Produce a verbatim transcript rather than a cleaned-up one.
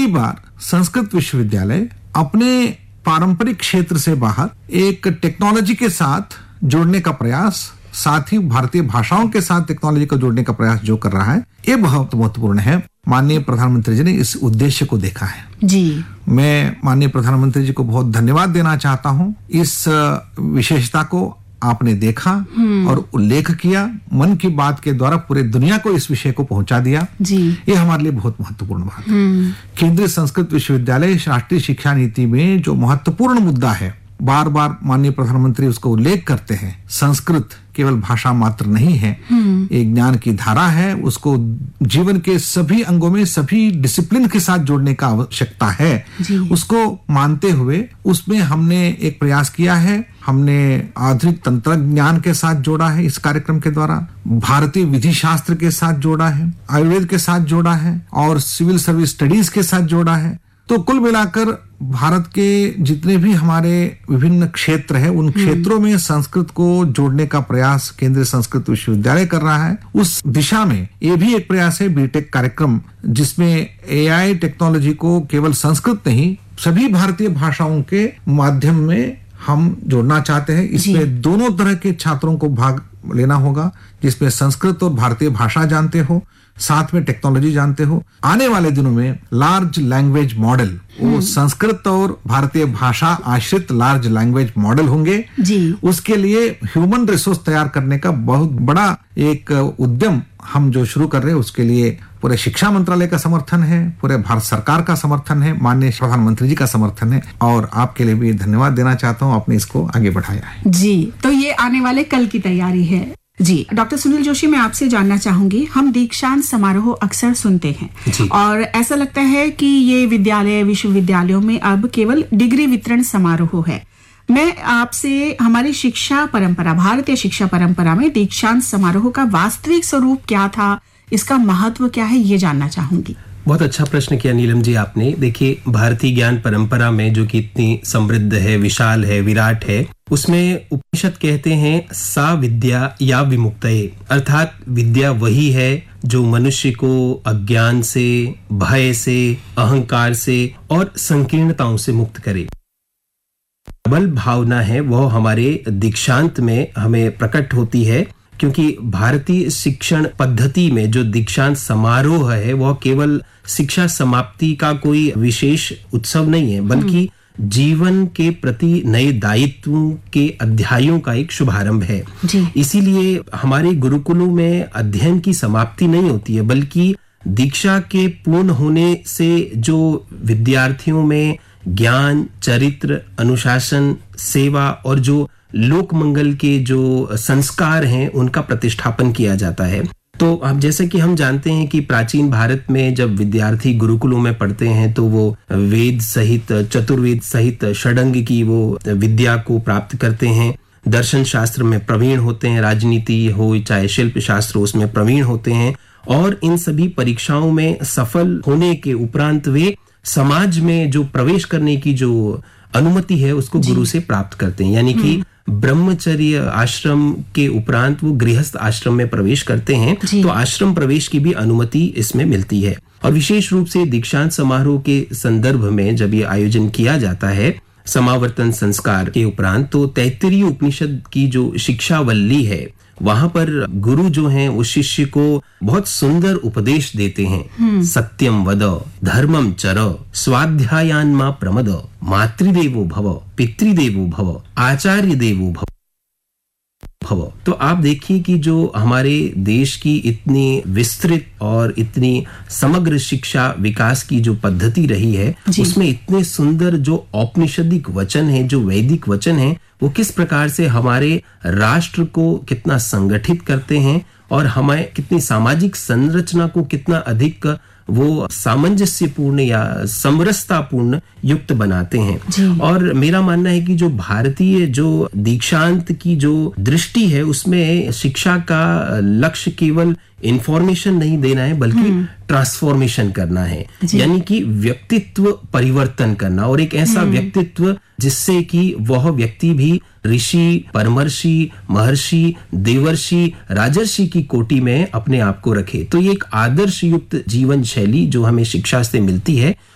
बार संस्कृत विश्वविद्यालय अपने पारंपरिक क्षेत्र से बाहर एक टेक्नोलॉजी के साथ जोड़ने का प्रयास, साथ ही भारतीय भाषाओं के साथ टेक्नोलॉजी को जोड़ने का प्रयास जो कर रहा है, ये बहुत महत्वपूर्ण है। माननीय प्रधानमंत्री जी ने इस उद्देश्य को देखा है जी। मैं माननीय प्रधानमंत्री जी को बहुत धन्यवाद देना चाहता हूँ। इस विशेषता को आपने देखा और उल्लेख किया, मन की बात के द्वारा पूरे दुनिया को इस विषय को पहुंचा दिया जी। ये हमारे लिए बहुत महत्वपूर्ण बात है। केंद्रीय संस्कृत विश्वविद्यालय राष्ट्रीय शिक्षा नीति में जो महत्वपूर्ण मुद्दा है, बार बार माननीय प्रधानमंत्री उसको उल्लेख करते हैं। संस्कृत केवल भाषा मात्र नहीं है, एक ज्ञान की धारा है। उसको जीवन के सभी अंगों में, सभी डिसिप्लिन के साथ जोड़ने का आवश्यकता है। उसको मानते हुए उसमें हमने एक प्रयास किया है। हमने आधुनिक तंत्र ज्ञान के साथ जोड़ा है, इस कार्यक्रम के द्वारा भारतीय विधि शास्त्र के साथ जोड़ा है, आयुर्वेद के साथ जोड़ा है और सिविल सर्विस स्टडीज के साथ जोड़ा है। तो कुल मिलाकर भारत के जितने भी हमारे विभिन्न क्षेत्र हैं, उन क्षेत्रों में संस्कृत को जोड़ने का प्रयास केंद्रीय संस्कृत विश्वविद्यालय कर रहा है। उस दिशा में ये भी एक प्रयास है बीटेक कार्यक्रम, जिसमें एआई टेक्नोलॉजी को केवल संस्कृत नहीं, सभी भारतीय भाषाओं के माध्यम में हम जोड़ना चाहते हैं। इसमें दोनों तरह के छात्रों को भाग लेना होगा, जिसमें संस्कृत और भारतीय भाषा जानते हो, साथ में टेक्नोलॉजी जानते हो। आने वाले दिनों में लार्ज लैंग्वेज मॉडल, वो संस्कृत और भारतीय भाषा आश्रित लार्ज लैंग्वेज मॉडल होंगे जी। उसके लिए ह्यूमन रिसोर्स तैयार करने का बहुत बड़ा एक उद्यम हम जो शुरू कर रहे हैं, उसके लिए पूरे शिक्षा मंत्रालय का समर्थन है, पूरे भारत सरकार का समर्थन है, माननीय प्रधानमंत्री जी का समर्थन है और आपके लिए भी धन्यवाद देना चाहता हूँ, आपने इसको आगे बढ़ाया है जी। तो ये आने वाले कल की तैयारी है जी। डॉक्टर सुनील जोशी, मैं आपसे जानना चाहूंगी, हम दीक्षांत समारोह अक्सर सुनते हैं और ऐसा लगता है कि ये विद्यालय विश्वविद्यालयों में अब केवल डिग्री वितरण समारोह है। मैं आपसे हमारी शिक्षा परंपरा, भारतीय शिक्षा परंपरा में दीक्षांत समारोह का वास्तविक स्वरूप क्या था, इसका महत्व क्या है, ये जानना चाहूंगी। बहुत अच्छा प्रश्न किया नीलम जी आपने। देखिए, भारतीय ज्ञान परंपरा में जो कि इतनी समृद्ध है, विशाल है, विराट है, उसमें उपनिषद कहते हैं सा विद्या या विमुक्तये, अर्थात विद्या वही है जो मनुष्य को अज्ञान से, भय से, अहंकार से और संकीर्णताओं से मुक्त करे। प्रबल भावना है वह हमारे दीक्षांत में हमें प्रकट होती है, क्योंकि भारतीय शिक्षण पद्धति में जो दीक्षांत समारोह है वह केवल शिक्षा समाप्ति का कोई विशेष उत्सव नहीं है, बल्कि जीवन के प्रति नए दायित्वों के अध्यायों का एक शुभारंभ है। इसीलिए हमारे गुरुकुलों में अध्ययन की समाप्ति नहीं होती है, बल्कि दीक्षा के पूर्ण होने से जो विद्यार्थियों में ज्ञान, चरित्र, अनुशासन, सेवा और जो लोक मंगल के जो संस्कार हैं उनका प्रतिष्ठापन किया जाता है। तो अब जैसे कि हम जानते हैं कि प्राचीन भारत में जब विद्यार्थी गुरुकुलों में पढ़ते हैं तो वो वेद सहित, चतुर्वेद सहित षडंग की वो विद्या को प्राप्त करते हैं। दर्शन शास्त्र में प्रवीण होते हैं, राजनीति हो चाहे शिल्प शास्त्र, उसमें प्रवीण होते हैं और इन सभी परीक्षाओं में सफल होने के उपरांत वे समाज में जो प्रवेश करने की जो अनुमति है उसको गुरु से प्राप्त करते हैं। यानी कि ब्रह्मचर्य आश्रम के उपरांत वो गृहस्थ आश्रम में प्रवेश करते हैं, तो आश्रम प्रवेश की भी अनुमति इसमें मिलती है। और विशेष रूप से दीक्षांत समारोह के संदर्भ में जब ये आयोजन किया जाता है समावर्तन संस्कार के उपरांत, तो तैत्तिरीय उपनिषद की जो शिक्षावल्ली है वहां पर गुरु जो हैं उस शिष्य को बहुत सुंदर उपदेश देते हैं। सत्यम वद, धर्मम चर, स्वाध्यायान्मा प्रमद, मातृदेवो भव, पितृदेवो भव, आचार्य देवो भव। तो आप देखिए कि जो हमारे देश की इतनी विस्तृत और इतनी समग्र शिक्षा विकास की जो पद्धति रही है, उसमें इतने सुंदर जो औपनिषदिक वचन है, जो वैदिक वचन है, वो किस प्रकार से हमारे राष्ट्र को कितना संगठित करते हैं और हमें कितनी सामाजिक संरचना को कितना अधिक वो सामंजस्यपूर्ण या समरसतापूर्ण युक्त बनाते हैं। और मेरा मानना है कि जो भारतीय जो दीक्षांत की जो दृष्टि है उसमें शिक्षा का लक्ष्य केवल इंफॉर्मेशन नहीं देना है, बल्कि ट्रांसफॉर्मेशन करना है, यानी कि व्यक्तित्व परिवर्तन करना, और एक ऐसा व्यक्तित्व जिससे कि वह व्यक्ति भी ऋषि, परमर्षि, महर्षि, देवर्षि, राजर्षि की कोटि में अपने आप को रखे। तो ये एक आदर्श युक्त जीवन शैली जो हमें शिक्षा से मिलती है